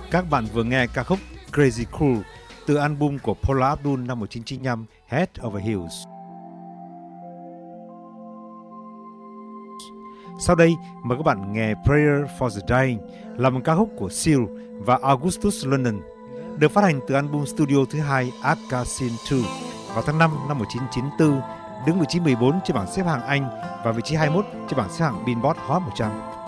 Các bạn vừa nghe ca khúc Crazy Cool từ album của Paula Abdul năm 1995, Head Over Heels. Sau đây, mời các bạn nghe Prayer for the Dying là một ca khúc của Seal và Augustus London, được phát hành từ album studio thứ hai Arca-Sin 2 vào tháng 5 năm 1994, đứng vị trí 14 trên bảng xếp hạng Anh và vị trí 21 trên bảng xếp hạng Billboard Hot 100.